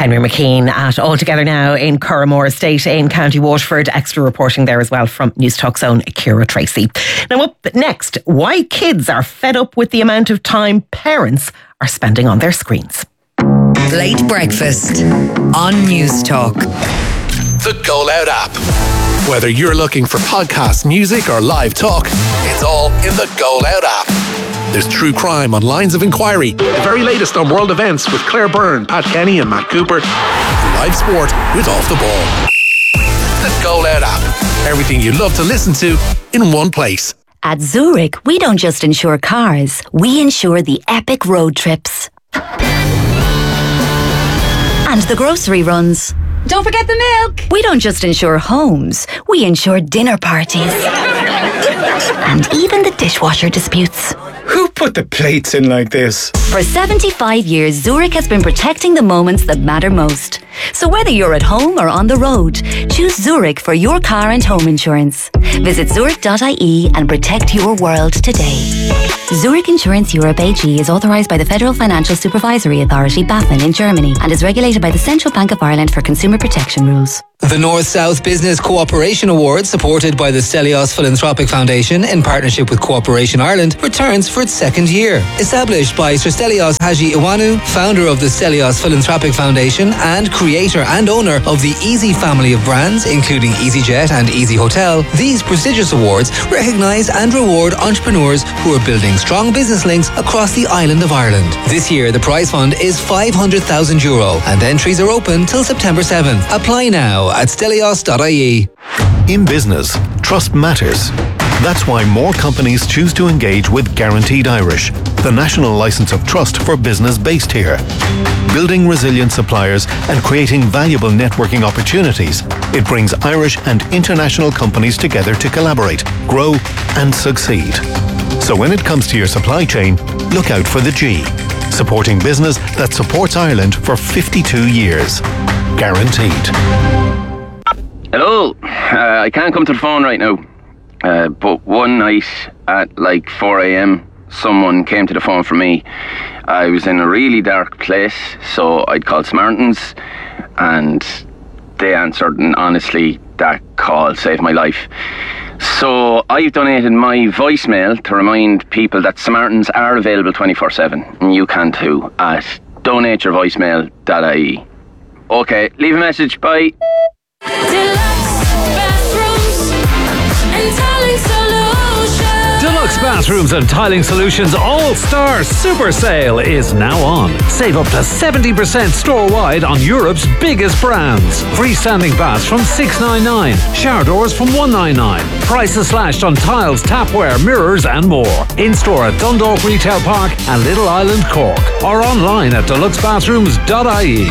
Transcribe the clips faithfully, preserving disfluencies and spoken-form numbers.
Henry McKean at All Together Now in Curramore Estate in County Waterford. Extra reporting there as well from News Talk's own Ciara Tracy. Now up next, why kids are fed up with the amount of time parents are spending on their screens. Late breakfast on News Talk. The Go Loud app. Whether you're looking for podcasts, music or live talk, it's all in the Go Loud app. There's true crime on Lines of Inquiry, the very latest on world events with Claire Byrne, Pat Kenny and Matt Cooper, live sport with Off the Ball. The Go Loud app. Everything you love to listen to in one place. At Zurich, we don't just insure cars, we insure the epic road trips. And the grocery runs. Don't forget the milk. We don't just insure homes, we insure dinner parties. And even the dishwasher disputes. Who put the plates in like this? For seventy-five years, Zurich has been protecting the moments that matter most. So whether you're at home or on the road, choose Zurich for your car and home insurance. Visit zurich dot I E and protect your world today. Zurich Insurance Europe A G is authorised by the Federal Financial Supervisory Authority, BaFin, in Germany and is regulated by the Central Bank of Ireland for consumer protection rules. The North-South Business Cooperation Award, supported by the Stelios Philanthropic Foundation in partnership with Cooperation Ireland, returns for its second year. Established by Sir Stelios Haji Iwanu, founder of the Stelios Philanthropic Foundation and creator and owner of the Easy family of brands, including EasyJet and Easy Hotel, these prestigious awards recognise and reward entrepreneurs who are building strong business links across the island of Ireland. This year, the prize fund is five hundred thousand euro and entries are open till September seventh. Apply now at stelios dot I E. In business, trust matters. That's why more companies choose to engage with Guaranteed Irish, the national licence of trust for business based here. Building resilient suppliers and creating valuable networking opportunities, it brings Irish and international companies together to collaborate, grow and succeed. So when it comes to your supply chain, look out for the G, supporting business that supports Ireland for fifty-two years. Guaranteed. Hello, uh, I can't come to the phone right now, uh, but one night at like four a.m, someone came to the phone for me. I was in a really dark place, so I'd called Samaritans and they answered, and honestly that call saved my life. So I've donated my voicemail to remind people that Samaritans are available twenty-four seven, and you can too, at donate your voicemail dot I E. Okay, leave a message, bye. Deluxe Bathrooms and Tiling Solutions All-Star Super Sale is now on. Save up to seventy percent store-wide on Europe's biggest brands. Freestanding baths from six ninety-nine, shower doors from one ninety-nine. Prices slashed on tiles, tapware, mirrors and more. In-store at Dundalk Retail Park and Little Island, Cork. Or online at deluxe bathrooms dot I E.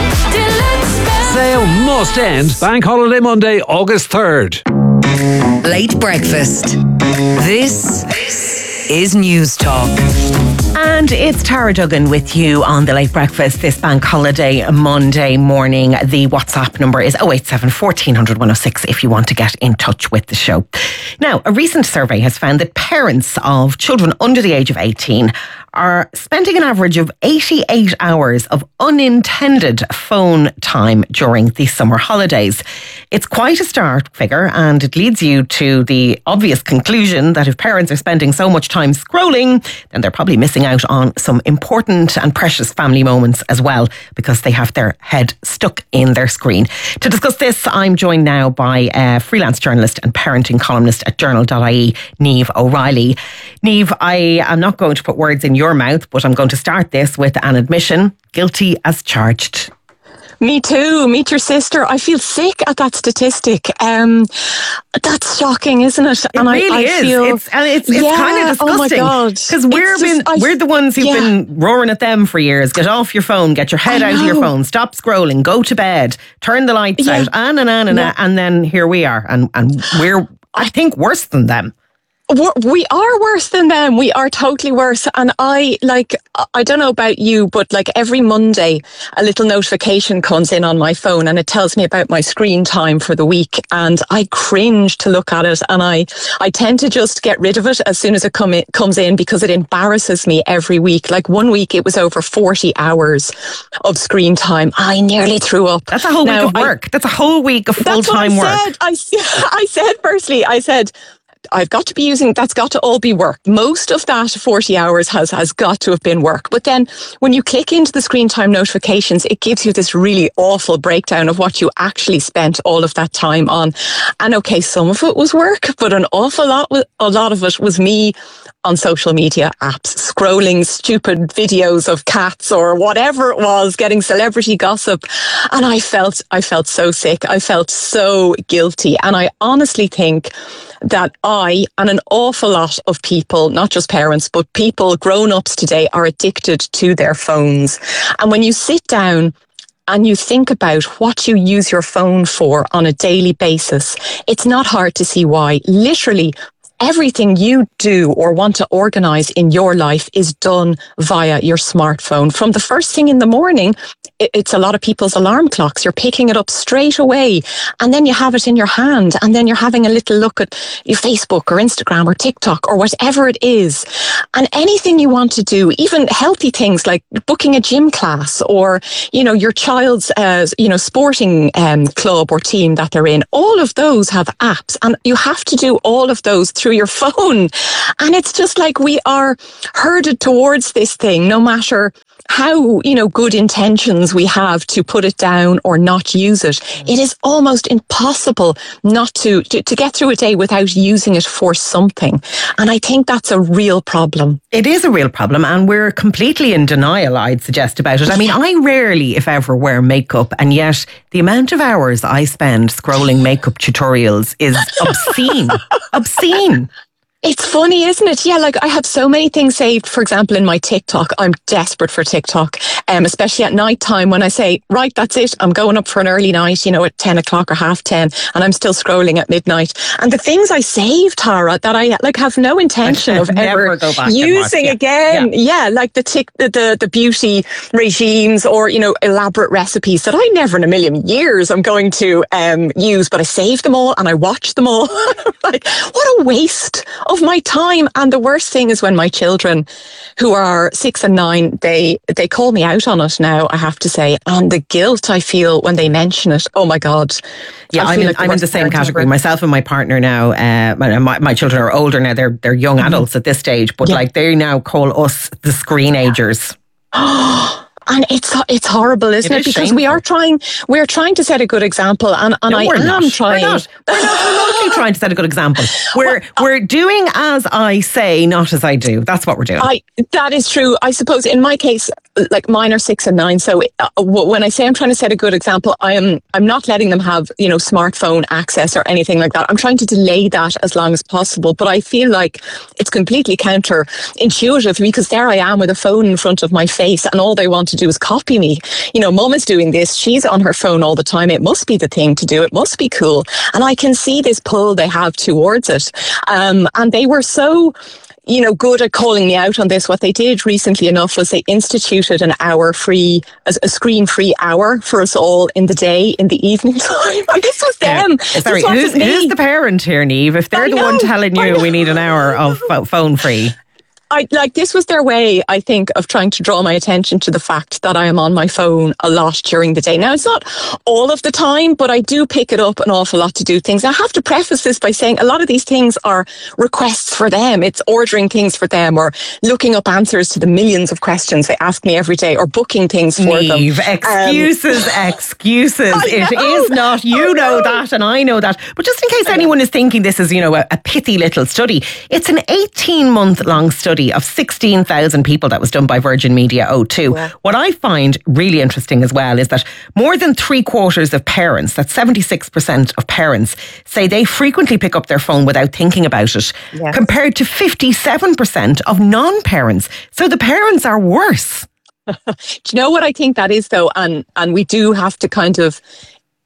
Sale must end Bank Holiday Monday, August third. Late breakfast. This is News Talk. And it's Tara Duggan with you on the Late Breakfast this Bank Holiday Monday morning. The WhatsApp number is oh eight seven, fourteen hundred, one oh six if you want to get in touch with the show. Now, a recent survey has found that parents of children under the age of eighteen are spending an average of eighty-eight hours of unintended phone time during the summer holidays. It's quite a stark figure, and it leads you to the obvious conclusion that if parents are spending so much time scrolling, then they're probably missing out on some important and precious family moments as well, because they have their head stuck in their screen. To discuss this, I'm joined now by a freelance journalist and parenting columnist at journal dot I E, Niamh O'Reilly. Niamh, I am not going to put words in your mouth, but I'm going to start this with an admission: guilty as charged. Me too. Meet your sister. I feel sick at that statistic. Um, that's shocking, isn't it? It and really I, I is. Feel, it's and it's, it's yeah, kind of disgusting. Oh my God! Because we're been I, we're the ones who've yeah. been roaring at them for years. Get off your phone. Get your head out of your phone. Stop scrolling. Go to bed. Turn the lights yeah. out. And and and and, yeah. and then here we are, and and we're I think worse than them. We're, we are worse than them. We are totally worse. And I, like, I don't know about you, but like every Monday, a little notification comes in on my phone and it tells me about my screen time for the week. And I cringe to look at it. And I, I tend to just get rid of it as soon as it come in, comes in because it embarrasses me every week. Like one week, it was over forty hours of screen time. I nearly threw up. That's a whole now, week of work. I, that's a whole week of full-time that's what I work. Said. I, I said, firstly, I said, I've got to be using, that's got to all be work. Most of that forty hours has, has got to have been work. But then when you click into the screen time notifications, it gives you this really awful breakdown of what you actually spent all of that time on. And okay, some of it was work, but an awful lot, a lot of it was me on social media apps, scrolling stupid videos of cats or whatever it was, getting celebrity gossip. And I felt, I felt so sick. I felt so guilty. And I honestly think that I and an awful lot of people, not just parents, but people, grown-ups today, are addicted to their phones. And when you sit down and you think about what you use your phone for on a daily basis, it's not hard to see why. Literally, everything you do or want to organize in your life is done via your smartphone. From the first thing in the morning, it's a lot of people's alarm clocks. You're picking it up straight away and then you have it in your hand and then you're having a little look at your Facebook or Instagram or TikTok or whatever it is. And anything you want to do, even healthy things like booking a gym class or, you know, your child's, uh, you know, sporting um, club or team that they're in, all of those have apps and you have to do all of those through your phone. And it's just like we are herded towards this thing, no matter how, you know, good intentions we have to put it down or not use it. It is almost impossible not to, to, to get through a day without using it for something. And I think that's a real problem. It is a real problem and we're completely in denial, I'd suggest, about it. I mean, I rarely, if ever, wear makeup and yet the amount of hours I spend scrolling makeup tutorials is obscene. Obscene. It's funny, isn't it? Yeah, like I have so many things saved. For example, in my TikTok, I'm desperate for TikTok, um, especially at night time when I say, right, that's it. I'm going up for an early night, you know, at ten o'clock or half ten, and I'm still scrolling at midnight. And the things I saved, Tara, that I like have no intention of ever using yeah. again. Yeah. yeah, like the, tic- the the the beauty regimes or, you know, elaborate recipes that I never in a million years I'm going to um, use, but I saved them all and I watched them all. Like, what a waste of my time. And the worst thing is when my children, who are six and nine, they they call me out on it now, I have to say, and the guilt I feel when they mention it. Oh my God. Yeah, I'm in, like I'm in the same category. Ever. Myself and my partner now, uh, my, my children are older now, they're they're young mm-hmm. adults at this stage, but yeah. like they now call us the screenagers. And it's it's horrible, isn't it? it? Is because shameful. we are trying we're trying to set a good example, and, and no, I am not. trying. We're not. We're not. We're not trying to set a good example. We're well, we're doing as I say, not as I do. That's what we're doing. I that is true. I suppose in my case, like mine are six and nine. So uh, when I say I'm trying to set a good example, I am I'm not letting them have, you know, smartphone access or anything like that. I'm trying to delay that as long as possible. But I feel like it's completely counterintuitive because there I am with a phone in front of my face, and all they want to do is copy me. You know, Mum is doing this. She's on her phone all the time. It must be the thing to do. It must be cool. And I can see this pull they have towards it. Um, and they were so, you know, good at calling me out on this. What they did recently enough was they instituted an hour free, a screen free hour for us all in the day, in the evening time. And this was them. Yeah. Sorry, who's, who's the parent here, Niamh? If they're I the know, one telling you we need an hour of phone free. I like this was their way, I think, of trying to draw my attention to the fact that I am on my phone a lot during the day. Now, it's not all of the time, but I do pick it up an awful lot to do things. I have to preface this by saying a lot of these things are requests for them. It's ordering things for them or looking up answers to the millions of questions they ask me every day or booking things for Niamh, them. Excuses, um, excuses. It is not. You know that and I know that. But just in case anyone is thinking this is, you know, a, a pithy little study, it's an eighteen-month long study of sixteen thousand people that was done by Virgin Media O two. Wow. What I find really interesting as well is that more than three quarters of parents, that's seventy-six percent of parents, say they frequently pick up their phone without thinking about it, yes. compared to fifty-seven percent of non-parents. So the parents are worse. Do you know what I think that is though? And, and we do have to kind of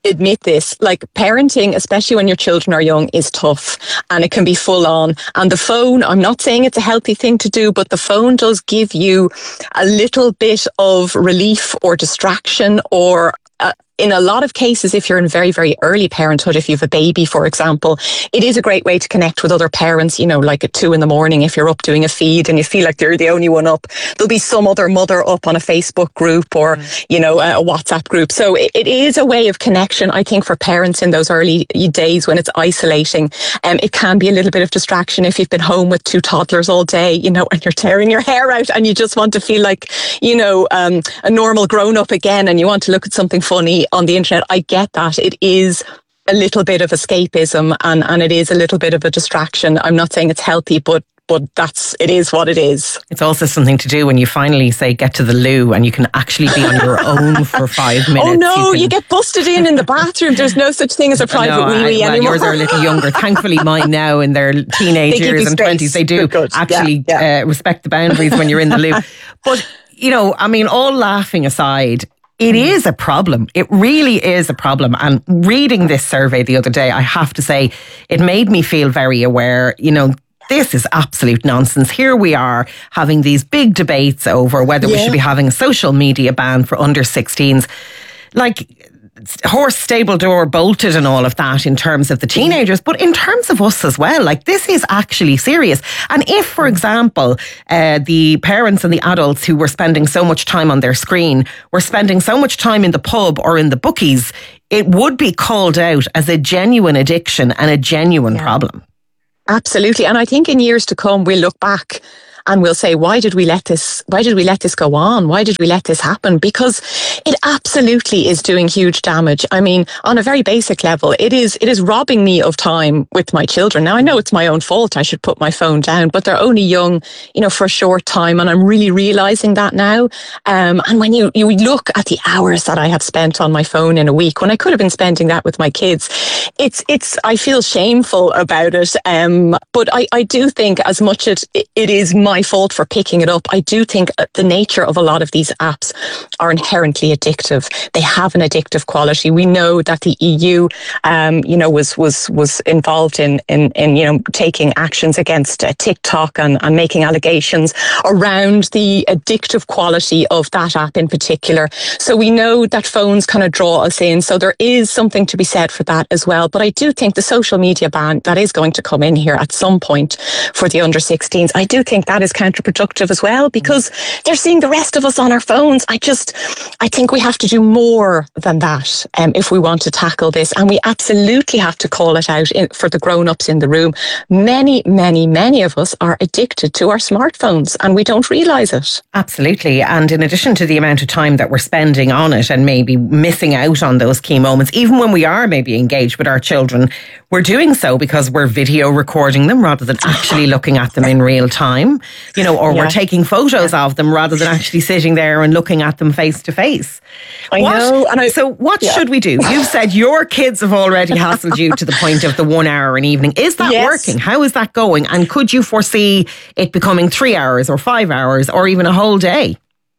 admit this, like parenting, especially when your children are young, is tough and it can be full on. And the phone, I'm not saying it's a healthy thing to do, but the phone does give you a little bit of relief or distraction or uh, in a lot of cases, if you're in very, very early parenthood, if you have a baby, for example, it is a great way to connect with other parents, you know, like at two in the morning, if you're up doing a feed and you feel like you're the only one up, there'll be some other mother up on a Facebook group or, mm. you know, a WhatsApp group. So it, it is a way of connection, I think, for parents in those early days when it's isolating. Um, it can be a little bit of distraction if you've been home with two toddlers all day, you know, and you're tearing your hair out and you just want to feel like, you know, um, a normal grown up again and you want to look at something funny on the internet. I get that. It is a little bit of escapism and, and it is a little bit of a distraction. I'm not saying it's healthy, but but that's, it is what it is. It's also something to do when you finally say get to the loo and you can actually be on your own for five minutes. Oh no, you, can... you get busted in in the bathroom. There's no such thing as a private no, wee wee well, anymore. Yours are a little younger. Thankfully mine now in their teenage years and twenties, they do good, good. actually yeah, yeah. Uh, respect the boundaries when you're in the loo. But, you know, I mean, all laughing aside, it is a problem. It really is a problem. And reading this survey the other day, I have to say, it made me feel very aware, you know, this is absolute nonsense. Here we are having these big debates over whether yeah. we should be having a social media ban for under sixteens. Like, horse stable door bolted and all of that in terms of the teenagers, but in terms of us as well, like this is actually serious. And if, for example, uh, the parents and the adults who were spending so much time on their screen were spending so much time in the pub or in the bookies, it would be called out as a genuine addiction and a genuine yeah. problem. Absolutely. And I think in years to come, we'll look back and we'll say, why did we let this, why did we let this go on? Why did we let this happen? Because it absolutely is doing huge damage. I mean, on a very basic level, it is, it is robbing me of time with my children. Now, I know it's my own fault. I should put my phone down, but they're only young, you know, for a short time. And I'm really realizing that now. Um, and when you, you look at the hours that I have spent on my phone in a week, when I could have been spending that with my kids, it's, it's, I feel shameful about it. Um, but I, I do think as much as it, it is my my fault for picking it up, I do think the nature of a lot of these apps are inherently addictive. They have an addictive quality. We know that the E U, um, you know, was was was involved in in, in you know taking actions against uh, TikTok and, and making allegations around the addictive quality of that app in particular. So we know that phones kind of draw us in. So there is something to be said for that as well. But I do think the social media ban that is going to come in here at some point for the under sixteens, I do think that is counterproductive as well, because they're seeing the rest of us on our phones. I just, I think we have to do more than that um, if we want to tackle this. And we absolutely have to call it out in, for the grown-ups in the room. Many, many, many of us are addicted to our smartphones and we don't realise it. Absolutely. And in addition to the amount of time that we're spending on it and maybe missing out on those key moments, even when we are maybe engaged with our children, we're doing so because we're video recording them rather than actually looking at them in real time. You know, or yeah. we're taking photos yeah. of them rather than actually sitting there and looking at them face to face. I what, know. And I, so what yeah. should we do? You've said your kids have already hassled you to the point of the one hour an evening. Is that yes. working? How is that going? And could you foresee it becoming three hours or five hours or even a whole day?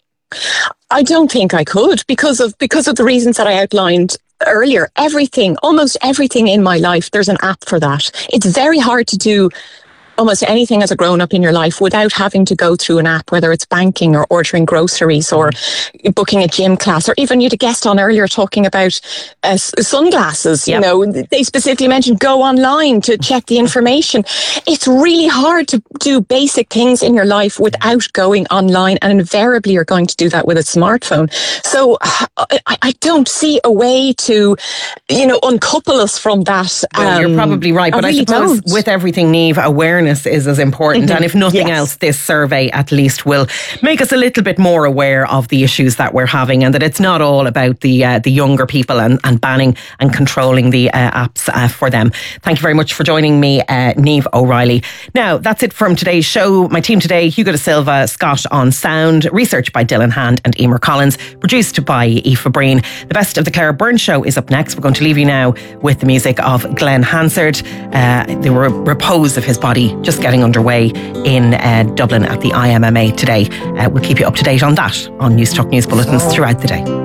I don't think I could because of because of the reasons that I outlined earlier. Everything, almost everything in my life, there's an app for that. It's very hard to do almost anything as a grown-up in your life without having to go through an app, whether it's banking or ordering groceries or booking a gym class, or even you had a guest on earlier talking about uh, sunglasses. Yep. You know, they specifically mentioned go online to check the information. It's really hard to do basic things in your life without going online, and invariably you're going to do that with a smartphone. So I, I don't see a way to, you know, uncouple us from that. Well, um, you're probably right, but I, really I suppose don't. With everything, Niamh, awareness is as important. Mm-hmm. And if nothing yes. else, this survey at least will make us a little bit more aware of the issues that we're having, and that it's not all about the uh, the younger people and, and banning and controlling the uh, apps uh, for them. Thank you very much for joining me, uh, Niamh O'Reilly. Now, that's it from today's show. My team today, Hugo da Silva, Scott on sound, research by Dylan Hand and Emer Collins, produced by Aoife Breen. The best of the Claire Byrne Show is up next. We're going to leave you now with the music of Glenn Hansard, uh, the re- repose of his body just getting underway in uh, Dublin at the I M M A today. Uh, we'll keep you up to date on that on Newstalk News Bulletins throughout the day.